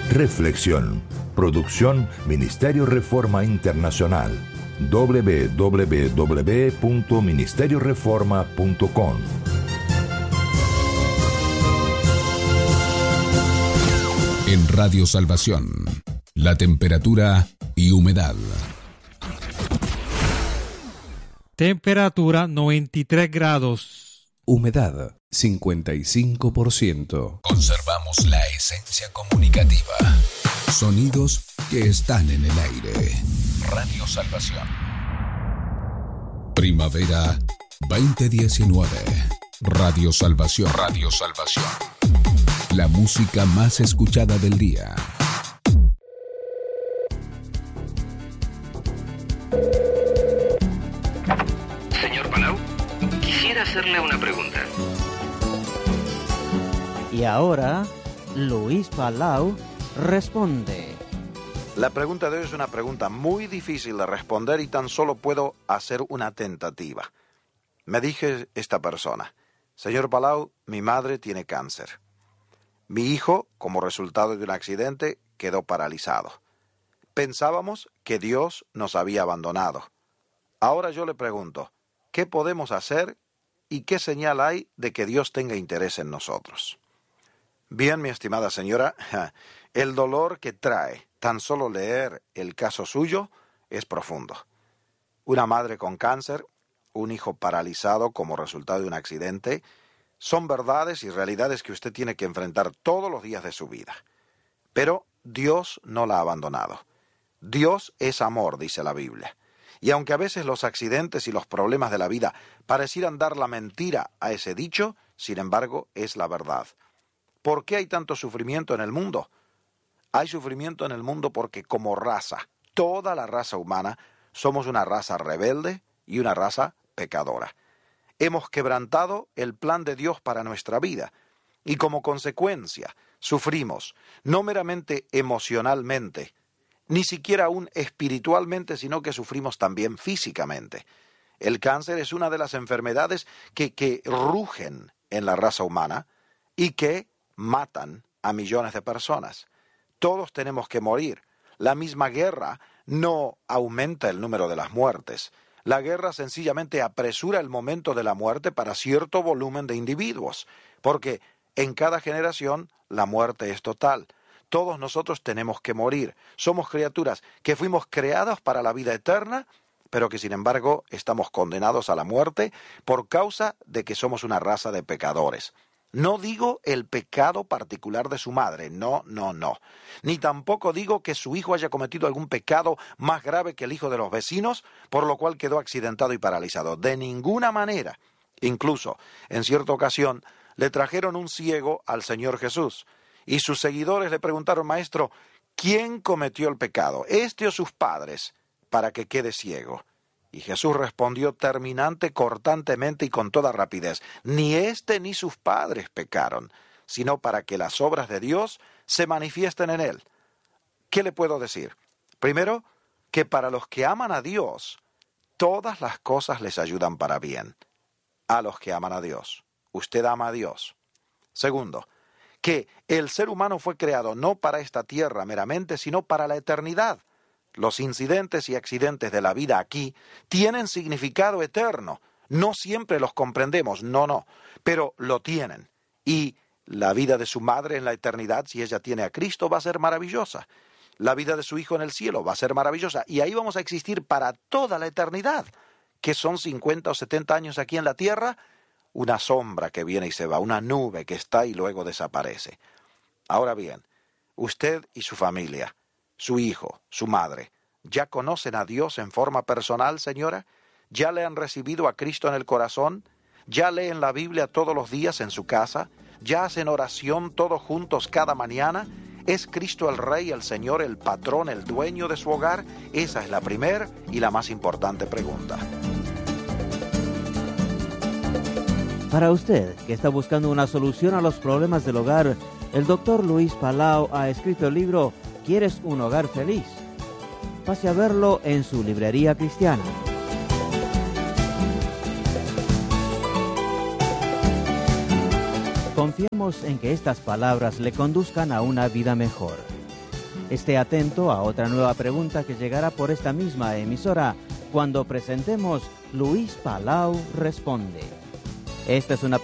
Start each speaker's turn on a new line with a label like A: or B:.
A: Reflexión. Producción Ministerio Reforma Internacional. www.ministerioreforma.com.
B: En Radio Salvación, la temperatura y humedad.
C: Temperatura 93 grados.
D: Humedad 55%.
B: Conservamos la esencia comunicativa. Sonidos que están en el aire. Radio Salvación. Primavera 2019. Radio Salvación. Radio Salvación. La música más escuchada del día.
E: Señor Palau, quisiera hacerle una pregunta.
F: Y ahora, Luis Palau responde.
G: La pregunta de hoy es una pregunta muy difícil de responder y tan solo puedo hacer una tentativa. Me dije esta persona: señor Palau, mi madre tiene cáncer. Mi hijo, como resultado de un accidente, quedó paralizado. Pensábamos que Dios nos había abandonado. Ahora yo le pregunto, ¿qué podemos hacer y qué señal hay de que Dios tenga interés en nosotros? Bien, mi estimada señora, el dolor que trae tan solo leer el caso suyo es profundo. Una madre con cáncer, un hijo paralizado como resultado de un accidente, son verdades y realidades que usted tiene que enfrentar todos los días de su vida. Pero Dios no la ha abandonado. Dios es amor, dice la Biblia. Y aunque a veces los accidentes y los problemas de la vida parecieran dar la mentira a ese dicho, sin embargo, es la verdad. ¿Por qué hay tanto sufrimiento en el mundo? Hay sufrimiento en el mundo porque como raza, toda la raza humana, somos una raza rebelde y una raza pecadora. Hemos quebrantado el plan de Dios para nuestra vida y como consecuencia sufrimos, no meramente emocionalmente, ni siquiera aún espiritualmente, sino que sufrimos también físicamente. El cáncer es una de las enfermedades que rugen en la raza humana y que matan a millones de personas. Todos tenemos que morir. La misma guerra no aumenta el número de las muertes. La guerra sencillamente apresura el momento de la muerte para cierto volumen de individuos, porque en cada generación la muerte es total. Todos nosotros tenemos que morir. Somos criaturas que fuimos creadas para la vida eterna, pero que sin embargo estamos condenados a la muerte por causa de que somos una raza de pecadores. No digo el pecado particular de su madre, no. Ni tampoco digo que su hijo haya cometido algún pecado más grave que el hijo de los vecinos, por lo cual quedó accidentado y paralizado. De ninguna manera. Incluso, en cierta ocasión, le trajeron un ciego al Señor Jesús, y sus seguidores le preguntaron: Maestro, ¿quién cometió el pecado, este o sus padres, para que quede ciego? Y Jesús respondió terminante, cortantemente y con toda rapidez: ni éste ni sus padres pecaron, sino para que las obras de Dios se manifiesten en él. ¿Qué le puedo decir? Primero, que para los que aman a Dios, todas las cosas les ayudan para bien. A los que aman a Dios. Usted ama a Dios. Segundo, que el ser humano fue creado no para esta tierra meramente, sino para la eternidad. Los incidentes y accidentes de la vida aquí tienen significado eterno. No siempre los comprendemos, no, pero lo tienen. Y la vida de su madre en la eternidad, si ella tiene a Cristo, va a ser maravillosa. La vida de su hijo en el cielo va a ser maravillosa. Y ahí vamos a existir para toda la eternidad. ¿Qué son 50 o 70 años aquí en la tierra? Una sombra que viene y se va, una nube que está y luego desaparece. Ahora bien, usted y su familia, su hijo, su madre, ¿ya conocen a Dios en forma personal, señora? ¿Ya le han recibido a Cristo en el corazón? ¿Ya leen la Biblia todos los días en su casa? ¿Ya hacen oración todos juntos cada mañana? ¿Es Cristo el Rey, el Señor, el patrón, el dueño de su hogar? Esa es la primera y la más importante pregunta.
F: Para usted, que está buscando una solución a los problemas del hogar, el Dr. Luis Palau ha escrito el libro ¿Quieres un hogar feliz? Pase a verlo en su librería cristiana. Confiamos en que estas palabras le conduzcan a una vida mejor. Esté atento a otra nueva pregunta que llegará por esta misma emisora cuando presentemos Luis Palau Responde. Esta es una